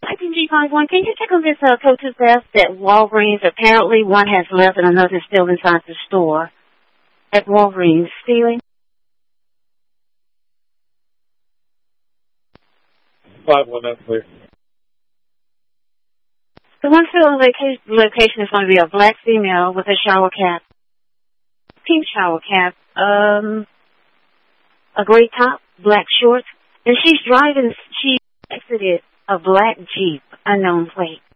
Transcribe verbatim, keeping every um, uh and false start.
nineteen G five one, can you check on this uh, coach's desk at Walgreens? Apparently one has left and another is still inside the store at Walgreens. Stealing? five one, that's clear. The one still on location, location is going to be a black female with a shower cap, pink shower cap, um, a gray top, black shorts, and she's driving, she exited a black Jeep, unknown plate.